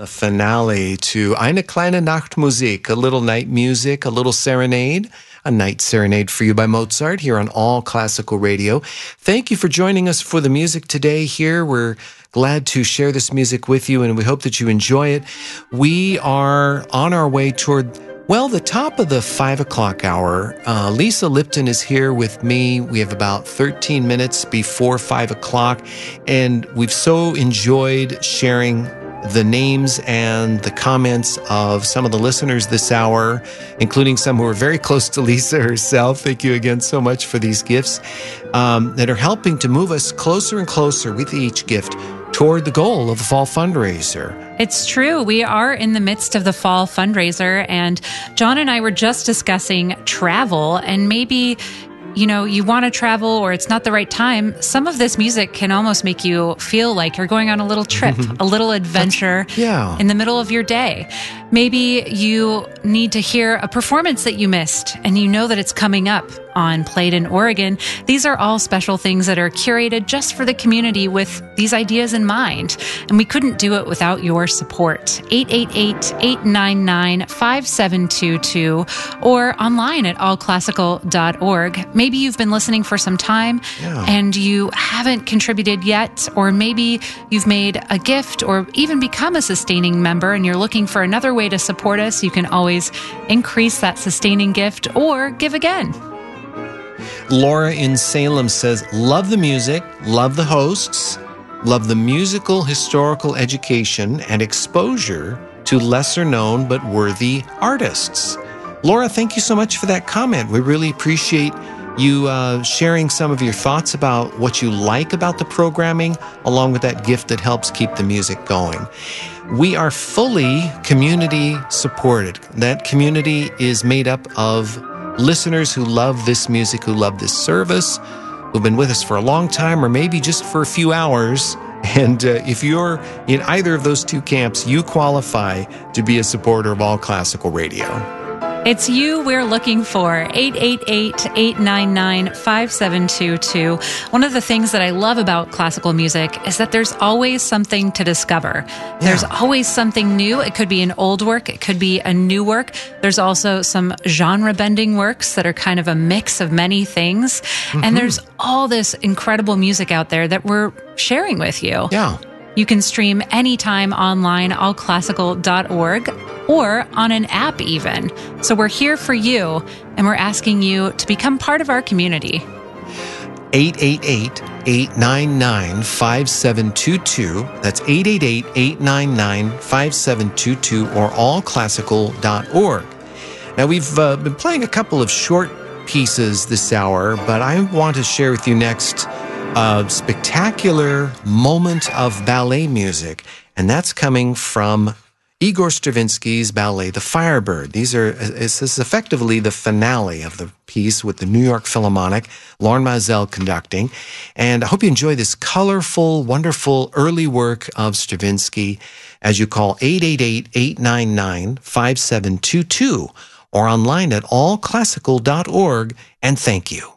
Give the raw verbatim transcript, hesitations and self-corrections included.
the finale to Eine kleine Nachtmusik, a little night music, a little serenade, a night serenade for you by Mozart here on All Classical Radio. Thank you for joining us for the music today here. We're glad to share this music with you, and we hope that you enjoy it. We are on our way toward, well, the top of the five o'clock hour. Uh, Lisa Lipton is here with me. We have about thirteen minutes before five o'clock, and we've so enjoyed sharing the names and the comments of some of the listeners this hour, including some who are very close to Lisa herself. Thank you again so much for these gifts um, that are helping to move us closer and closer with each gift toward the goal of the fall fundraiser. It's true. We are in the midst of the fall fundraiser, and John and I were just discussing travel, and maybe you know, you want to travel or it's not the right time. Some of this music can almost make you feel like you're going on a little trip, a little adventure yeah. in the middle of your day. Maybe you need to hear a performance that you missed and you know that it's coming up on Played in Oregon. These are all special things that are curated just for the community with these ideas in mind. And we couldn't do it without your support. eight eight eight, eight nine nine, five seven two two or online at all classical dot org. Maybe you've been listening for some time yeah. and you haven't contributed yet, or maybe you've made a gift or even become a sustaining member and you're looking for another way to support us. You can always increase that sustaining gift or give again. Laura in Salem says, love the music, love the hosts, love the musical historical education and exposure to lesser known but worthy artists. Laura, thank you so much for that comment. We really appreciate you uh, sharing some of your thoughts about what you like about the programming, along with that gift that helps keep the music going. We are fully community supported. That community is made up of listeners who love this music, who love this service, who've been with us for a long time or maybe just for a few hours. And uh, if you're in either of those two camps, you qualify to be a supporter of All Classical Radio. It's you we're looking for. eight eight eight, eight nine nine, five seven two two. One of the things that I love about classical music is that there's always something to discover. Yeah. There's always something new. It could be an old work. It could be a new work. There's also some genre-bending works that are kind of a mix of many things. Mm-hmm. And there's all this incredible music out there that we're sharing with you. Yeah. You can stream anytime online, all classical dot org, or on an app even. So we're here for you, and we're asking you to become part of our community. eight eight eight, eight nine nine, five seven two two. That's eight eight eight, eight nine nine, five seven two two or all classical dot org. Now, we've uh, been playing a couple of short pieces this hour, but I want to share with you next a spectacular moment of ballet music, and that's coming from Igor Stravinsky's ballet, The Firebird. These are, this is effectively the finale of the piece with the New York Philharmonic, Lorne Mazel conducting. And I hope you enjoy this colorful, wonderful early work of Stravinsky as you call eight eight eight, eight nine nine, five seven two two or online at all classical dot org. And thank you.